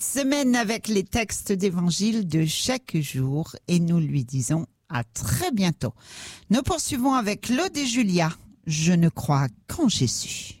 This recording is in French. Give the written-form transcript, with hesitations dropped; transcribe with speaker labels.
Speaker 1: Semaine avec les textes d'évangile de chaque jour et nous lui disons à très bientôt. Nous poursuivons avec Claude et Julia. Je ne crois qu'en Jésus.